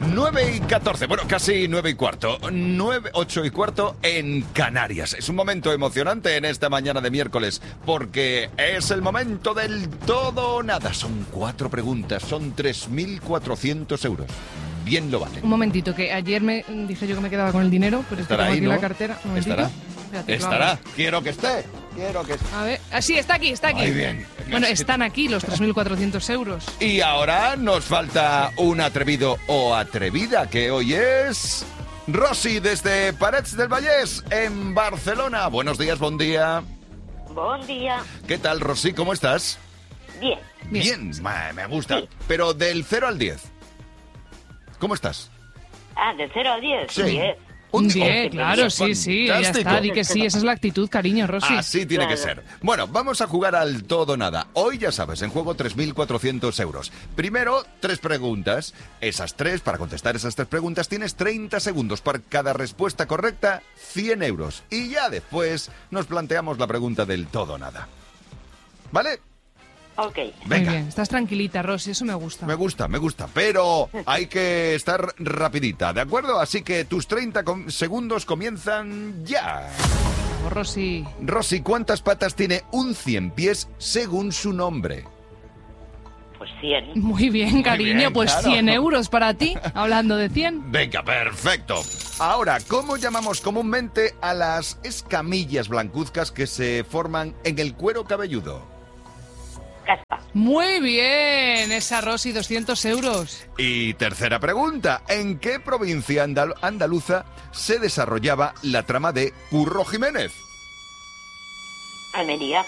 9:14, bueno, casi 9:15, 8:15 en Canarias. Es un momento emocionante en esta mañana de miércoles, porque es el momento del todo o nada. Son 4 preguntas, son 3.400 euros. Bien lo vale. Un momentito, que ayer me dije yo que me quedaba con el dinero, pero es que tengo Ahí, aquí ¿no? la cartera. Un momentito. Espérate, Estará. Quiero que esté. A ver, sí, está aquí. Muy bien. Bueno, están aquí los 3.400 euros. Y ahora nos falta un atrevido o atrevida, que hoy es Rosy desde Parets del Vallès, en Barcelona. Buenos días, buen día. Buen día. ¿Qué tal, Rosy? ¿Cómo estás? Bien. Bien, me gusta. Sí. Pero del 0 al 10, ¿cómo estás? Del 0 al 10. Sí. 10. Un 10, 10, claro, sí, ya fantástico. está. Di que sí, esa es la actitud, cariño, Rosy. Así tiene que Claro. ser. Bueno, vamos a jugar al todo o nada. Hoy, ya sabes, en juego 3.400 euros. Primero, 3 preguntas. Para contestar esas 3 preguntas, tienes 30 segundos. Para cada respuesta correcta, 100 euros. Y ya después nos planteamos la pregunta del todo o nada. ¿Vale? Ok. Venga. Muy bien, estás tranquilita, Rosy, eso me gusta. Me gusta, pero hay que estar rapidita, ¿de acuerdo? Así que tus 30 segundos comienzan ya. Vamos, Rosy. Rosy, ¿cuántas patas tiene un 100 pies según su nombre? Pues 100. Muy bien, cariño, bien, pues claro. 100 euros para ti, hablando de 100. Venga, perfecto. Ahora, ¿cómo llamamos comúnmente a las escamillas blancuzcas que se forman en el cuero cabelludo? Caspa. Muy bien, esa Rosy, 200 euros. Y tercera pregunta, ¿en qué provincia andaluza se desarrollaba la trama de Curro Jiménez? Almería.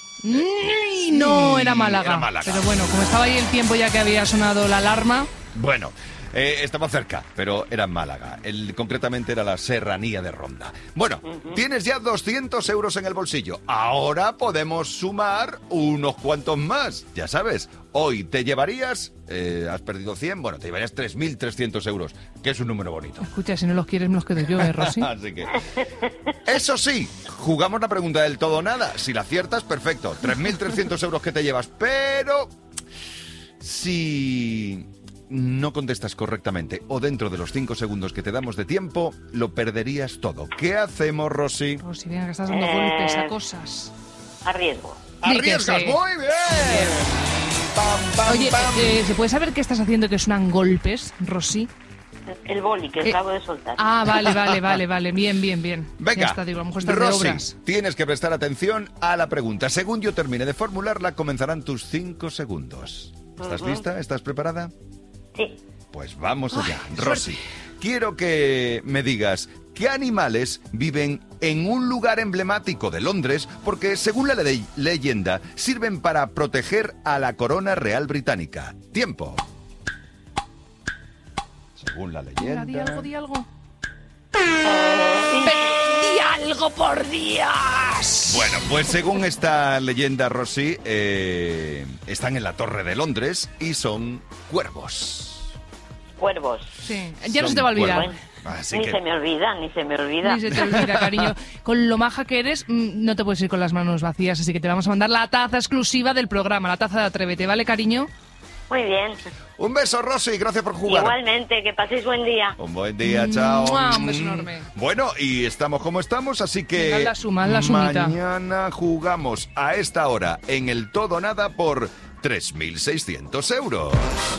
No, era Málaga. Era Málaga. Pero bueno, como estaba ahí el tiempo ya que había sonado la alarma. Bueno, estaba cerca, pero era en Málaga. Concretamente era la Serranía de Ronda. Bueno, tienes ya 200 euros en el bolsillo. Ahora podemos sumar unos cuantos más. Ya sabes, hoy te llevarías, has perdido 100, bueno, te llevarías 3.300 euros, que es un número bonito. Escucha, si no los quieres me los quedo yo, Rosy. Así que, eso sí, jugamos la pregunta del todo o nada. Si la aciertas, perfecto, 3.300 euros que te llevas. Pero si no contestas correctamente o dentro de los 5 segundos que te damos de tiempo, lo perderías todo. ¿Qué hacemos, Rosy? Rosy, venga, que estás dando golpes a cosas. Arriesgo. Di que ¡Arriesgas! sí. ¡Muy bien! Pam, pam, Oye, pam. ¿se puede saber qué estás haciendo que suenan golpes, Rosy? El boli que acabo de soltar. Vale. Bien. Venga, Ya está, digo, a lo mejor estás de Rosy, obras. tienes que prestar atención a la pregunta. Según yo termine de formularla, comenzarán tus 5 segundos. ¿Estás lista? ¿Estás preparada? Sí. Pues vamos allá. Rosy, quiero que me digas qué animales viven en un lugar emblemático de Londres porque, según la leyenda, sirven para proteger a la corona real británica. Tiempo. Según la leyenda... Venga, di algo. Sí. ¡Di algo, por Dios! Bueno, pues según esta leyenda, Rosy, están en la Torre de Londres y son cuervos. Cuervos. Sí, ya no se Son te va a olvidar. cuervos. Así Ni que... se me olvida. Ni se te olvida, cariño. Con lo maja que eres, no te puedes ir con las manos vacías, así que te vamos a mandar la taza exclusiva del programa, la taza de Atrévete, ¿vale, cariño? Muy bien. Un beso, Rosy, gracias por jugar. Igualmente, que paséis buen día. Un buen día, chao. ¡Mua! Un beso enorme. Bueno, y estamos como estamos, así que Venga, haz la sumita. mañana jugamos a esta hora en el todo o nada por 3.600 euros.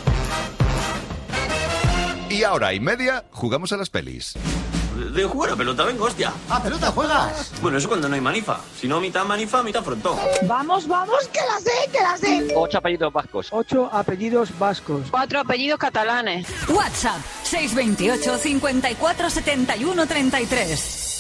Y ahora y media jugamos a las pelis. De jugar a pelota, venga, hostia. ¿A pelota juegas? Bueno, eso cuando no hay manifa. Si no, mitad manifa, mitad frontón. Vamos, que la sé. 8 apellidos vascos. 8 apellidos vascos. 4 apellidos catalanes. WhatsApp 628 54 71 33.